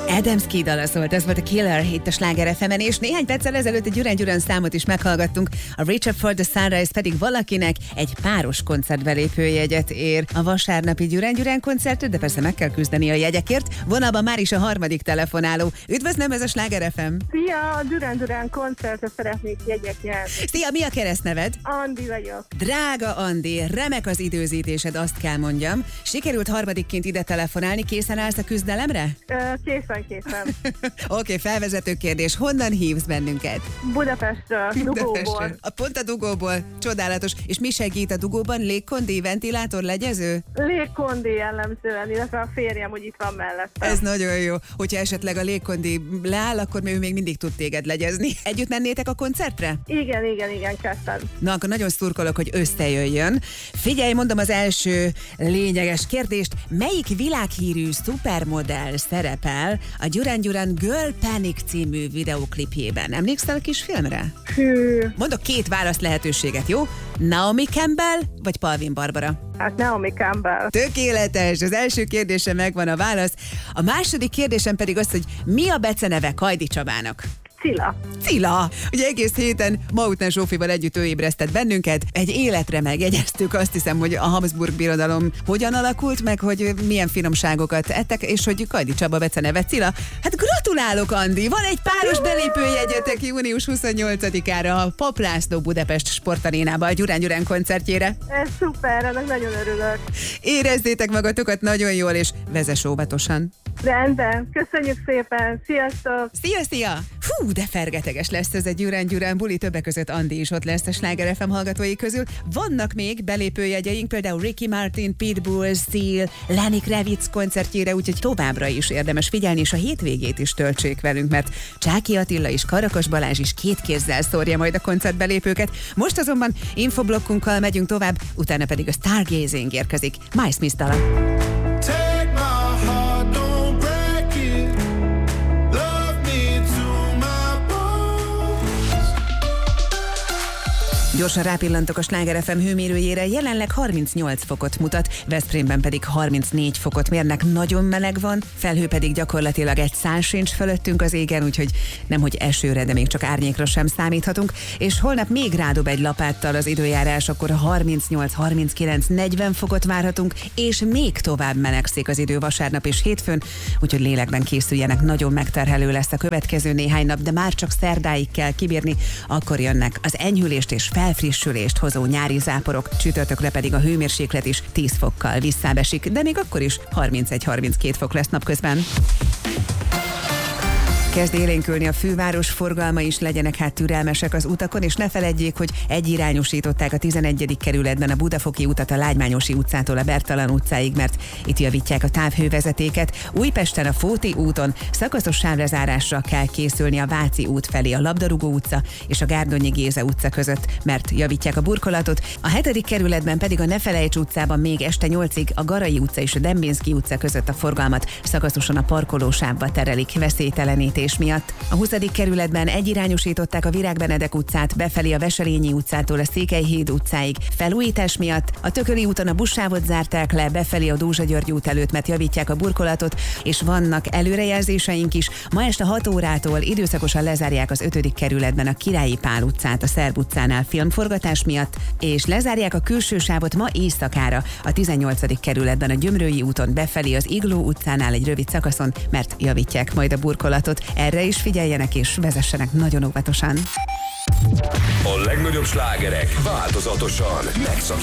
Adamski dala szólt, ez volt a Killer itt a Sláger FM-en, és néhány perccel ezelőtt egy Gyurán számot is meghallgattunk, a Reach Up for the Sunrise pedig valakinek egy páros koncertbelépőjegyet ér a vasárnapi Gyurán koncertre, de persze meg kell küzdeni a jegyekért. Vonalban már is a harmadik telefonáló. Üdvözlöm, ez a Sláger FM. Szia, a Gyurán koncertre szeretnék jegyet nyerni. Szia, mi a keresztneved? Andi vagyok. Drága Andi, remek az időzítésed, azt kell mondjam. Sikerült harmadikként ide telefonálni, készen állsz a küzdelemre? Készen. Oké, felvezető kérdés. Honnan hívsz bennünket? Budapestről, Dugóból. Pont a Dugóból. Csodálatos. És mi segít a Dugóban? Légkondi, ventilátor, legyező? Légkondi jellemzően, illetve a férjem, hogy itt van mellette. Ez nagyon jó. Hogyha esetleg a légkondi leáll, akkor ő még mindig tud téged legyezni. Együtt mennétek a koncertre? Igen, ketten. Na, akkor nagyon szurkolok, hogy összejöjjön. Figyelj, mondom az első lényeges kérdést. Melyik világhírű szupermodell szerepel a Gyurán Girl Panic című videóklipjében? Emlékszel a kis filmre? Hű. Mondok két választ lehetőséget, jó? Naomi Campbell vagy Palvin Barbara? Hát Naomi Campbell. Tökéletes, az első kérdésem megvan a válasz. A második kérdésem pedig az, hogy mi a beceneve Kajdi Csabának? Cilla. Ugye egész héten Mautner Zsófival együtt ő ébresztett bennünket. Egy életre megjegyeztük, azt hiszem, hogy a Habsburg birodalom hogyan alakult meg, hogy milyen finomságokat ettek, és hogy Kajdi Csaba beceneve Cilla. Hát gratulálok, Andi! Van egy páros belépőjegyetek június 28-ára a Papp László Budapest Sportarénába a Gyurán koncertjére. Ez szuper, ennek nagyon örülök. Érezzétek magatokat nagyon jól, és vezess óvatosan. Rendben, köszönjük szépen, sziasztok! Szia! Fú, de fergeteges lesz ez egy Gyurán buli, többek között Andi is ott lesz a Sláger FM hallgatói közül. Vannak még belépőjegyeink, például Ricky Martin, Pitbull, Seal, Lenny Kravitz koncertjére, úgyhogy továbbra is érdemes figyelni, és a hétvégét is töltsék velünk, mert Csáky Attila és Karakas Balázs is két kézzel szórja majd a koncertbelépőket. Most azonban infoblokkunkkal megyünk tovább, utána pedig a Stargazing érkezik. My Smith dala. Gyorsan rápillantok a Sláger FM hőmérőjére, jelenleg 38 fokot mutat, Veszprémben pedig 34 fokot mérnek, nagyon meleg van, felhő pedig gyakorlatilag egy szál sincs fölöttünk az égen, úgyhogy nemhogy esőre, de még csak árnyékra sem számíthatunk, és holnap még rádob egy lapáttal az időjárás, akkor 38, 39, 40 fokot várhatunk, és még tovább melegszik az idő vasárnap és hétfőn, úgyhogy lélekben készüljenek, nagyon megterhelő lesz a következő néhány nap, de már csak szerdáig kell kibírni, akkor jönnek az enyhülést és felfrissülést hozó nyári záporok, csütörtökre pedig a hőmérséklet is 10 fokkal visszábesik, de még akkor is 31-32 fok lesz napközben. Kezd élénkülni a főváros, forgalma is, legyenek hát türelmesek az utakon, és ne feledjék, hogy egyirányosították a 11. kerületben a Budafoki utat a Lágymányosi utcától a Bertalan utcáig, mert itt javítják a távhővezetéket. Újpesten a Fóti úton szakaszos sávlezárásra kell készülni a Váci út felé a Labdarúgó utca és a Gárdonyi Géza utca között, mert javítják a burkolatot. A 7. kerületben pedig a Nefelejts utcában még este 8-ig a Garai utca és a Dembinszky utca között a forgalmat szakaszosan a parkolósávba terelik veszélytelenítés miatt. A 20. kerületben egyirányosították a Virág Benedek utcát befelé a Veselényi utcától a Székelyhíd utcáig felújítás miatt. A Tököli úton a buszsávot zárták le befelé a Dózsa György út előtt, mert javítják a burkolatot, és vannak előrejelzéseink is. Ma este 6 órától időszakosan lezárják az 5. kerületben a Királyi Pál utcát a Szerb utcánál filmforgatás miatt, és lezárják a külső sávot ma éjszakára a 18. kerületben a Gyömrői úton befelé az Igló utcánál egy rövid szakaszon, mert javítják majd a burkolatot. Erre is figyeljenek és vezessenek nagyon óvatosan. A legnagyobb slágerek változatosan